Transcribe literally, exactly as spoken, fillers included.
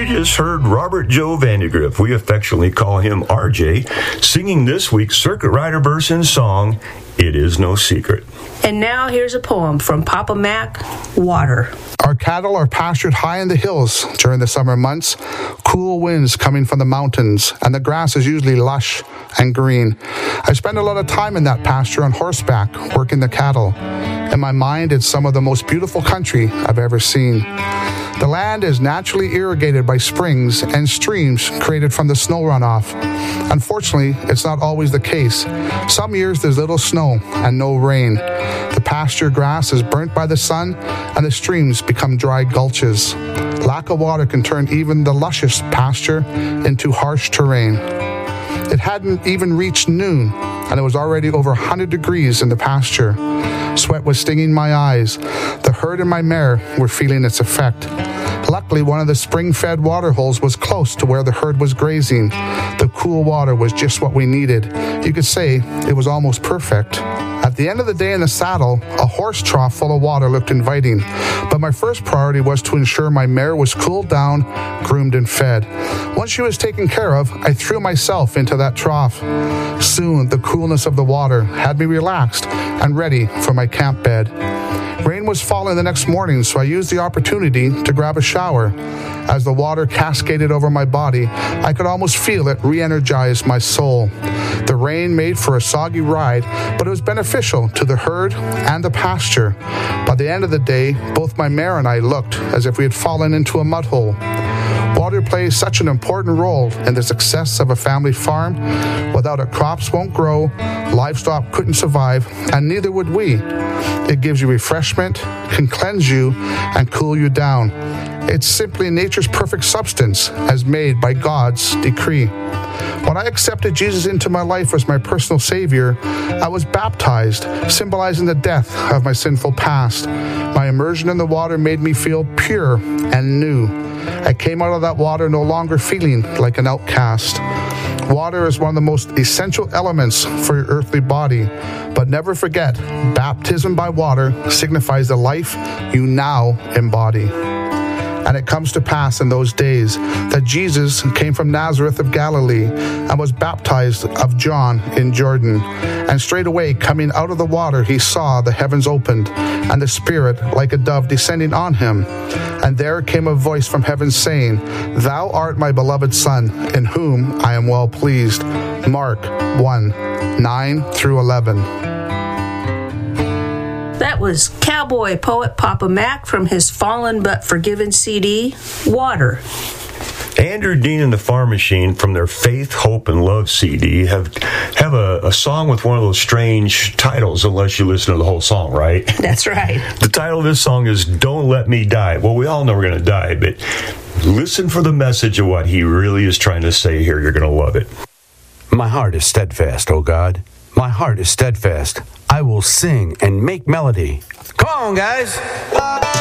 just heard Robert Joe Vandegrift, we affectionately call him R J, singing this week's Circuit Rider Burson song, It Is No Secret. And now here's a poem from Papa Mac, Water. Our cattle are pastured high in the hills during the summer months, cool winds coming from the mountains, and the grass is usually lush and green. I spend a lot of time in that pasture on horseback, working the cattle. In my mind, it's some of the most beautiful country I've ever seen. The land is naturally irrigated by springs and streams created from the snow runoff. Unfortunately, it's not always the case. Some years there's little snow and no rain. The pasture grass is burnt by the sun, and the streams become dry gulches. Lack of water can turn even the luscious pasture into harsh terrain. It hadn't even reached noon, and it was already over one hundred degrees in the pasture. Sweat was stinging my eyes. The herd and my mare were feeling its effect. Luckily, one of the spring-fed water holes was close to where the herd was grazing. The cool water was just what we needed. You could say it was almost perfect. At the end of the day in the saddle, a horse trough full of water looked inviting, but my first priority was to ensure my mare was cooled down, groomed, and fed. Once she was taken care of, I threw myself into that trough. Soon, the coolness of the water had me relaxed and ready for my camp bed. Rain was falling the next morning, so I used the opportunity to grab a shower. As the water cascaded over my body, I could almost feel it re-energize my soul. The rain made for a soggy ride, but it was beneficial to the herd and the pasture. By the end of the day, both my mare and I looked as if we had fallen into a mud hole. Water plays such an important role in the success of a family farm. Without it, crops won't grow, livestock couldn't survive, and neither would we. It gives you refreshment, can cleanse you, and cool you down. It's simply nature's perfect substance as made by God's decree. When I accepted Jesus into my life as my personal Savior, I was baptized, symbolizing the death of my sinful past. My immersion in the water made me feel pure and new. I came out of that water no longer feeling like an outcast. Water is one of the most essential elements for your earthly body, but never forget, baptism by water signifies the life you now embody. And it comes to pass in those days that Jesus came from Nazareth of Galilee and was baptized of John in Jordan. And straightway, coming out of the water, he saw the heavens opened, and the Spirit like a dove descending on him. And there came a voice from heaven saying, "Thou art my beloved Son, in whom I am well pleased." Mark one, nine through eleven. That was cowboy poet Papa Mac from his Fallen But Forgiven C D, Water. Andrew Dean and the Farm Machine from their Faith, Hope, and Love C D have have a, a song with one of those strange titles unless you listen to the whole song, right? That's right. The title of this song is Don't Let Me Die. Well, we all know we're going to die, but listen for the message of what he really is trying to say here. You're going to love it. My heart is steadfast, O God. My heart is steadfast. I will sing and make melody. Come on, guys.